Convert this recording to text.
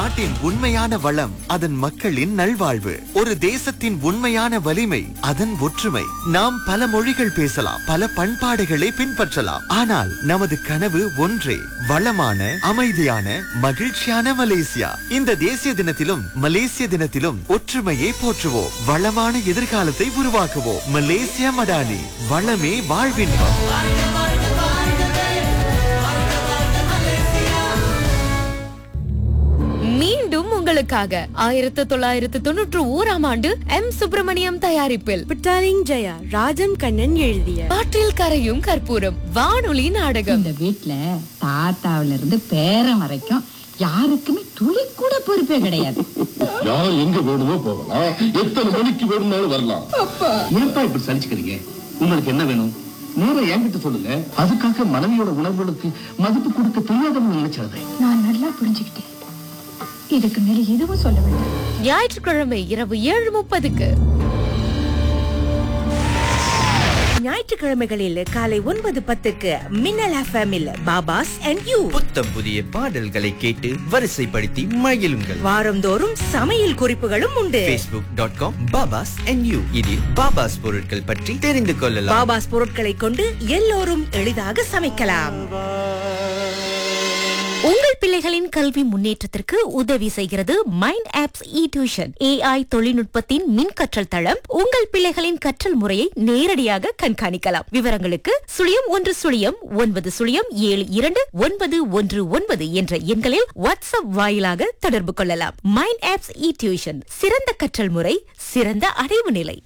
நாட்டின் உண்மையான வளம் அதன் மக்களின் நல்வாழ்வு. ஒரு தேசத்தின் உண்மையான வலிமை அதன் ஒற்றுமை. நாம் பல மொழிகள் பேசலாம், பல பண்பாடுகளை பின்பற்றலாம், ஆனால் நமது கனவு ஒன்றே, வளமான, அமைதியான, மகிழ்ச்சியான மலேசியா. இந்த தேசிய தினத்திலும் மலேசிய தினத்திலும் ஒற்றுமையை போற்றுவோம், வளமான எதிர்காலத்தை உருவாக்குவோம். மலேசியா மடானி, வளமே வாழ்வின்பம். மீண்டும் உங்களுக்காக 1991ஆம் ஆண்டு எம் சுப்பிரமணியம் தயாரிப்பில் புட்டாலிங் ஜெயா ராஜம் கண்ணன் எழுதிய காற்றில் கரையும் கற்பூரம் வானொலி நாடகம். இந்த வீட்ல தாத்தாவில இருந்து பேரன் வரைக்கும் யாருக்குமே துளி கூட பொறுப்பே கிடையாது. யார் எங்க வேணுமோ போகலாம், எத்தனை மணிக்கு வேணும்னாலும் வரலாம். ஏன்ப்பா இப்படி சலிச்சுக்கிறீங்க? உங்களுக்கு என்ன வேணும் நேரம் என்கிட்ட சொல்லுங்க. அதுக்காக மனைவியோட உணர்வுகளுக்கு மதிப்பு கொடுக்க தெரியாதவங்க நினைச்சது. நான் நல்லா புரிஞ்சுக்கிட்டேன். இதுக்கு மேல எதுவும் சொல்ல வேண்டாம். ஞாயிற்றுக்கிழமை இரவு 7:30க்கு. ஞாயிற்றுக்கிழமைகளில் காலை 9:10க்கு மின்னல் எஃப்எம்மில் பாபாஸ் அண்ட் யூ. புத்தம் புதிய பாடல்களை கேட்டு வரிசைப்படுத்தி மகிழுங்கள். வாரந்தோறும் சமையல் குறிப்புகளும் உண்டு. facebook.com babas and you இதில் பாபாஸ் பொருட்கள் பற்றி தெரிந்து கொள்ளலாம். பாபாஸ் பொருட்களை கொண்டு எல்லோரும் எளிதாக சமைக்கலாம். உங்கள் பிள்ளைகளின் கல்வி முன்னேற்றத்திற்கு உதவி செய்கிறது மைண்ட் ஆப்ஸ் டியூஷன். AI தொழில்நுட்பத்தின் மின் கற்றல் தளம். உங்கள் பிள்ளைகளின் கற்றல் முறையை நேரடியாக கண்காணிக்கலாம். விவரங்களுக்கு 011090729119 என்ற எண்களில் வாட்ஸ்அப் வாயிலாக தொடர்பு கொள்ளலாம். மைண்ட் ஆப்ஸ் டியூஷன், சிறந்த கற்றல் முறை, சிறந்த அடைவு நிலை.